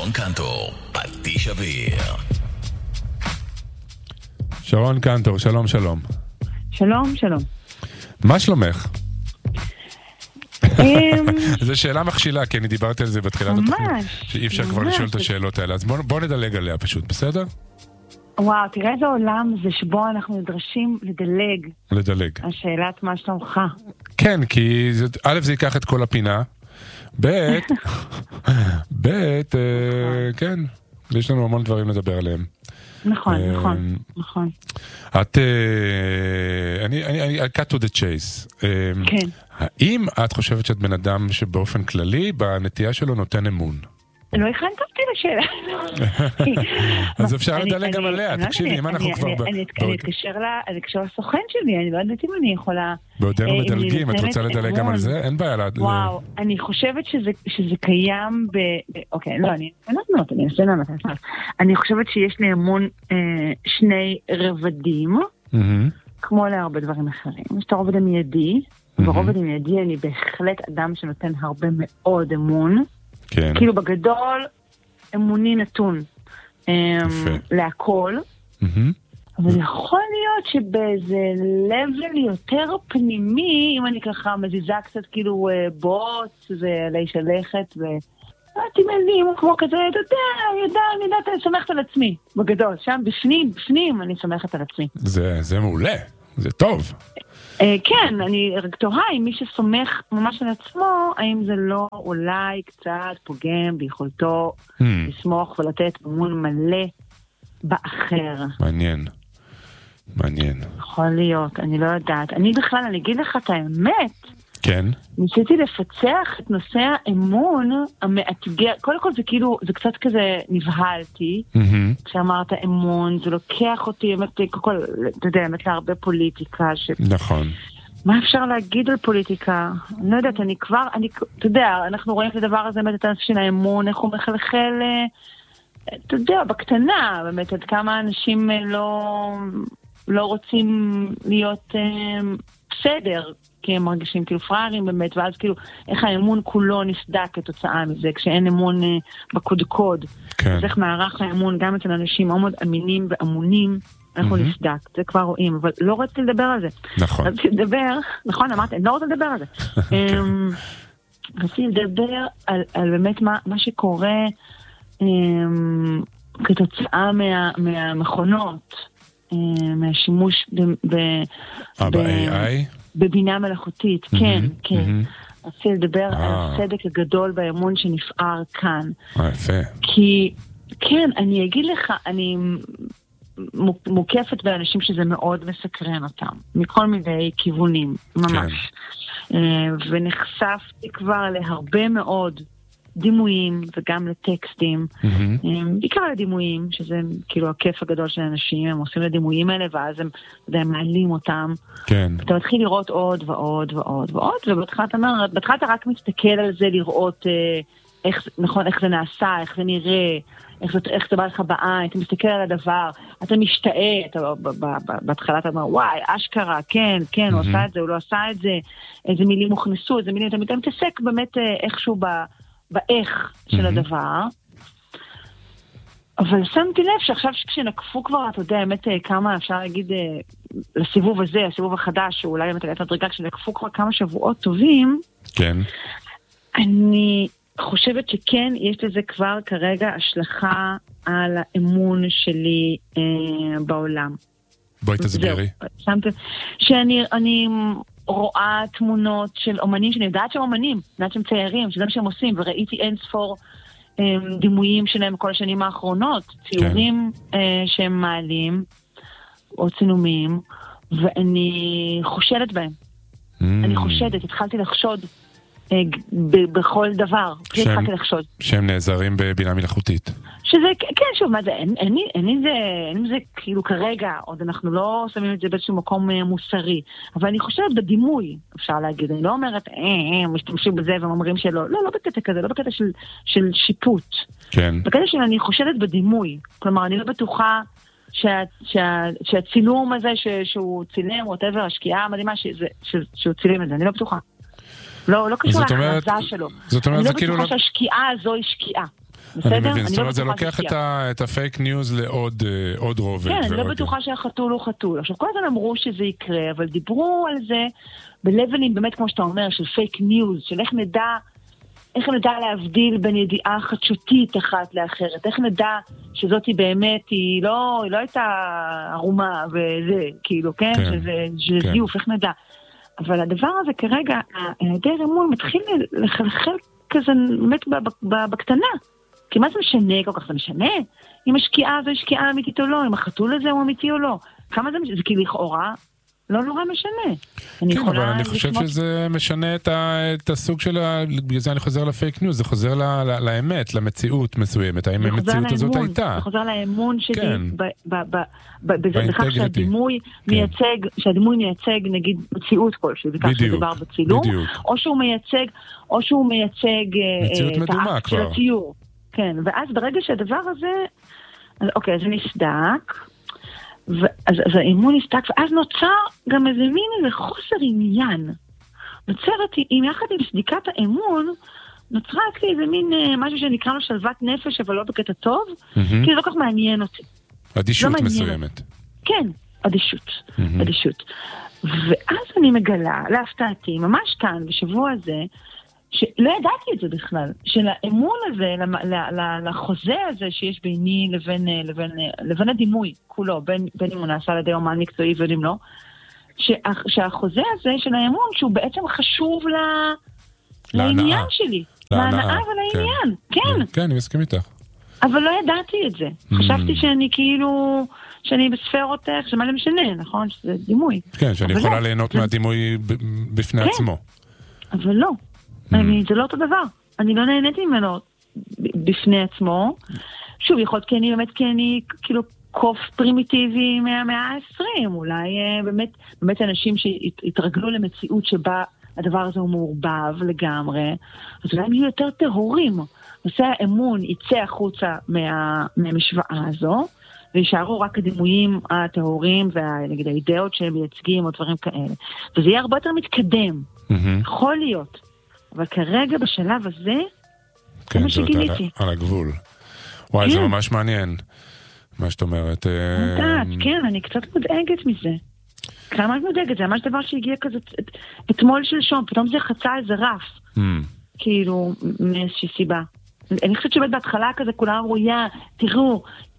שרון קנטור, פטיש אוויר. שרון קנטור, שלום שלום. שלום, שלום. מה שלומך? זו שאלה מכשילה, כי אני דיברתי על זה בתחילת התוכנית, שאי אפשר כבר לשאול את השאלות האלה, אז בוא נדלג עליה פשוט, בסדר? וואו, תראה איזה עולם זה שבו אנחנו נדרשים לדלג. השאלת מה שלומך. כן, כי א' זה ייקח את כל הפינה, ב', כן, יש לנו המון דברים לדבר עליהם. נכון. אני cut to the chase. כן. האם את חושבת שאת בן אדם שבאופן כללי, בנטייה שלו נותן אמון? לא הכנת אותי לשאלה. אז אפשר לדלג גם עליה, תקשיבי, אם אנחנו כבר... אני אתקשר לסוכן שלי, אני לא יודעת אם אני יכולה... בעודנו מדלגים, את רוצה לדלג גם על זה? אין בעיה. וואו, אני חושבת שזה קיים אוקיי, לא, אני אנסה לענות. אני חושבת שיש לי אמון שני רבדים, כמו להרבה דברים אחרים. יש את הרובד המיידי, ברובד המיידי אני בהחלט אדם שנותן הרבה מאוד אמון, כאילו בגדול אמוני נתון להכל, אבל יכול להיות שבאיזה לבל יותר פנימי, אם אני ככה מזיזה קצת כאילו בוץ ועלי שלכת ותימנים כמו כזה, אתה יודע, אני יודעת, אני סומכת על עצמי בגדול, שם בפנים אני סומכת על עצמי. זה מעולה, זה טוב. כן, אני רק תוהה אם מי שסומך ממש על עצמו, האם זה לא אולי קצת פוגם ביכולתו לסמוך ולתת אמון מלא באחר. מעניין. יכול להיות, אני לא יודעת. אני אגיד לך את האמת. כן. ניסיתי לפצח את נושא האמון המאתגר. קודם כל זה כאילו, זה קצת כזה נבהלתי. כשאמרת אמון, זה לוקח אותי, אתה יודע, להרבה פוליטיקה. נכון. מה אפשר להגיד על פוליטיקה? אני לא יודעת, אתה יודע, אנחנו רואים את הדבר הזה, באמת את הנושא של האמון, איך הוא מחלחל, אתה יודע, בקטנה, באמת, עד כמה אנשים לא רוצים להיות בסדר, כי הם מרגישים כאילו פראיירים באמת, ואז כאילו איך האמון כולו נסדק כתוצאה מזה, כשאין אמון בקודקוד. כן. אז איך מערך האמון גם אצל אנשים מאוד אמינים ואמונים, אנחנו נסדק, זה כבר רואים, אבל לא רציתי לדבר על זה. נכון. רציתי לדבר, נכון, אמרתי, אני לא רוצה לדבר על זה. רציתי לדבר על באמת מה שקורה כתוצאה מהמכונות, מהשימוש ב-AI? בבינה מלאכותית, כן. רציתי לדבר על הסדק הגדול באמון שנפער כאן. יפה. כי, כן, אני אגיד לך, אני מוקפת באנשים שזה מאוד מסקרן אותם, מכל מיני כיוונים, ממש. ונחשפתי כבר להרבה מאוד דימויים וגם לטקסטים, בעיקר לדימויים, שזה כאילו הכיף הגדול של האנשים, הם עושים לדימויים האלה, ואז הם מעלים אותם. כן. אתה מתחיל לראות עוד ועוד ועוד ועוד, ובהתחלה אתה רק מסתכל על זה, לראות איך זה נעשה, איך זה נראה, איך זה בא לך בעין, אתה מסתכל על הדבר, אתה משתאה, בהתחלה אתה אומר, וואי, אשכרה, כן, הוא עשה את זה, הוא לא עשה את זה, איזה מילים הוכנסו, איזה מילים, אתה מתעסק באמת איכשהו באיך של הדבר, אבל שמתי לב שעכשיו כשנקפו כבר, אתה יודע, באמת כמה אפשר להגיד לסיבוב הזה, הסיבוב החדש, שאולי באמת עליית מדרגה, כשנקפו כבר כמה שבועות טובים, כן. אני חושבת שכן, יש לזה כבר כרגע השלכה על האמון שלי בעולם. בואי תסבירי. שאני רואה תמונות של אומנים, שאני יודעת שהם אומנים, יודעת שהם ציירים, שזה מה שהם עושים, וראיתי אין ספור דימויים שלהם כל השנים האחרונות, ציורים שהם מעלים, או צילומים, ואני חושדת בהם. אני חושדת, התחלתי לחשוד בכל דבר, התחלתי לחשוד. שהם נעזרים בבינה מלאכותית. שזה, כן, שוב, מה זה, אין זה כאילו כרגע, עוד אנחנו לא שמים את זה באיזשהו מקום מוסרי, אבל אני חושבת בדימוי, אפשר להגיד, אני לא אומרת, משתמשים בזה ואומרים שלא, לא בקטע כזה, לא בקטע של שיפוט. כן. בקטע של אני חושבת בדימוי, כלומר, אני לא בטוחה שהצילום הזה שהוא צילם, whatever, השקיעה המדהימה שהוא צילם את זה, אני לא בטוחה. לא קשור להכרזה שלו. זאת אומרת, אני לא בטוחה שהשקיעה הזו היא שקיעה. בסדר? אני מבין, זאת אומרת, זה לוקח את הפייק ניוז לעוד רובד. כן, אני לא בטוחה שהחתול הוא חתול. עכשיו, כל הזמן אמרו שזה יקרה, אבל דיברו על זה בלבלים, באמת כמו שאתה אומר, של פייק ניוז, של איך נדע להבדיל בין ידיעה חדשותית אחת לאחרת, איך נדע שזאת באמת, היא לא הייתה ערומה וזה, כאילו, כן? שזה זיוף, איך נדע. אבל הדבר הזה כרגע, היעדר אמון מתחיל לחלחל כזה באמת בקטנה. כי מה זה משנה כל כך? זה משנה? אם השקיעה זו שקיעה אמיתית או לא, אם החתול הזה הוא אמיתי או לא. כמה זה משנה? זה כאילו לכאורה לא נורא משנה. כן, אבל אני חושב שזה משנה את הסוג של, בגלל זה אני חוזר לפייק ניוז, זה חוזר לאמת, למציאות מסוימת, האם המציאות הזאת הייתה. זה חוזר לאמון שלי, בכך שהדימוי מייצג, נגיד, מציאות כלשהו, בכך שדבר בצילום, או שהוא מייצג מציאות מדומה כבר. של הציור. כן, ואז ברגע שהדבר הזה, אוקיי, זה נסדק, אז האמון נסתק, ואז נוצר גם איזה חוסר עניין. נוצרת, יחד עם סדיקת האמון, נוצרה לי איזה מין משהו שנקרא לו שלוות נפש, אבל לא בקטע טוב, כי זה לא כך מעניין אותי. אדישות מסוימת. כן, אדישות. ואז אני מגלה, להפתעתי, ממש כאן, בשבוע הזה, שלא ידעתי את זה בכלל, של האמון הזה, לחוזה הזה שיש ביני לבין הדימוי כולו, בין אם הוא נעשה על ידי אומן מקצועי ובין אם לא, שהחוזה הזה של האמון, שהוא בעצם חשוב לעניין שלי, להנאה ולעניין, כן. כן, אני מסכים איתך. אבל לא ידעתי את זה. חשבתי שאני כאילו, שאני בספרות, שמה למשנה, נכון? שזה דימוי. כן, שאני יכולה ליהנות מהדימוי בפני עצמו. אבל לא. זה לא אותו דבר. אני לא נהניתי ממנו בפני עצמו. שוב, יכול להיות כי אני כאילו קוף פרימיטיבי מהמאה ה-20. אולי באמת אנשים שהתרגלו למציאות שבה הדבר הזה הוא מעורבב לגמרי. אז אולי הם יהיו יותר טהורים. נושא האמון יצא החוצה מהמשוואה הזו, וישארו רק הדימויים הטהורים ונגיד האידאות שהם מייצגים או דברים כאלה. וזה יהיה הרבה יותר מתקדם. יכול להיות. אבל כרגע בשלב הזה, זה מה שגיליתי. על הגבול. וואי, זה ממש מעניין, מה שאת אומרת. כן, אני קצת מודאגת מזה. כמה מודאגת, זה ממש דבר שהגיע כזה, אתמול שלשום, פתאום זה חצה איזה רף. כאילו, מאיזושהי סיבה. אני חושבת שבאת בהתחלה כזה, כולם אמרו, תראו,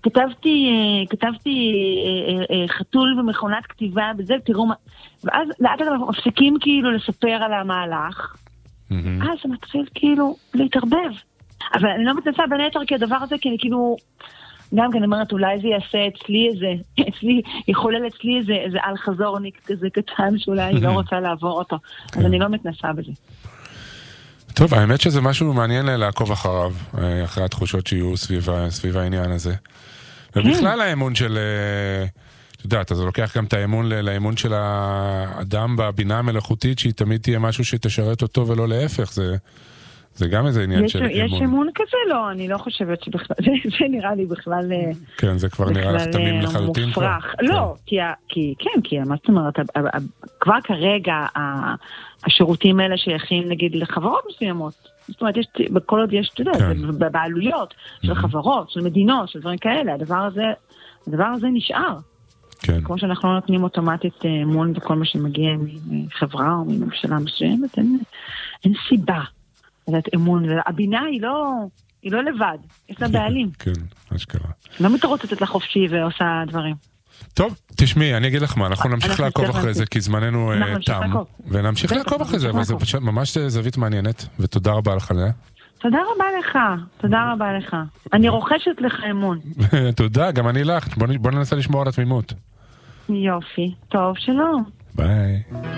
כתבתי חתול במכונת כתיבה, בזה, תראו מה, ואז לאט אנחנו מפסיקים כאילו לספר על המהלך, אז זה מתחיל כאילו להתערבב. אבל אני לא מתנסה בין היתר כי הדבר הזה, כי אני כאילו, גם כן אומרת, אולי זה יעשה יחולל אצלי איזה על חזורניק כזה קטן, שאולי אני לא רוצה לעבור אותו. אז אני לא מתנסה בזה. טוב, האמת שזה משהו מעניין לעקוב אחריו, אחרי התחושות שיהיו סביב העניין הזה. ובכלל האמון של, את יודעת, אז זה לוקח גם את האמון לאמון של האדם בבינה המלאכותית, שהיא תמיד תהיה משהו שתשרת אותו ולא להפך, זה גם איזה עניין של אמון. יש אמון כזה? לא, אני לא חושבת שבכלל, זה נראה לי בכלל כן, זה כבר נראה לך תמים לחלוטין כבר. לא, כי מה זאת אומרת, כבר כרגע השירותים האלה שייכים נגיד לחברות מסוימות. זאת אומרת, בכל עוד יש, אתה יודע, בבעלויות של חברות, של מדינות, של דברים כאלה, הדבר הזה נשאר. כמו שאנחנו לא נותנים אוטומטית אמון בכל מה שמגיע מחברה או מממשלה מסוימת, אין סיבה. זאת אמון, הבינה היא לא לבד, יש לה בעלים. כן, אשכרה. לא מתרוצצת לחופשי ועושה דברים. טוב, תשמעי, אני אגיד לך מה, אנחנו נמשיך לעקוב אחרי זה, כי זמננו תם, ונמשיך לעקוב אחרי זה, אבל זה ממש זווית מעניינת, ותודה רבה לך, לאה. תודה רבה לך. אני רוכשת לך אמון. תודה, גם אני לך, בוא ננסה לשמור על התמימות. יופי, טוב, שלום. ביי.